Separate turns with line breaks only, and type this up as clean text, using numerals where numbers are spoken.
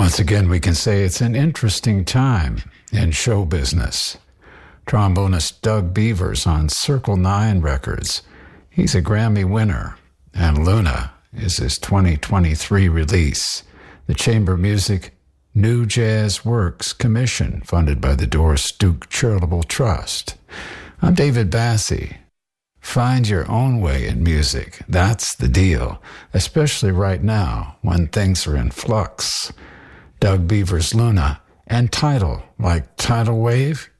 Once again, we can say it's an interesting time in show business. Trombonist Doug Beavers on Circle 9 Records. He's a Grammy winner, and Luna is his 2023 release. The Chamber Music New Jazz Works Commission, funded by the Doris Duke Charitable Trust. I'm David Bassie. Find your own way in music. That's the deal, especially right now when things are in flux. Doug Beavers' Luna and Tidal, like tidal wave,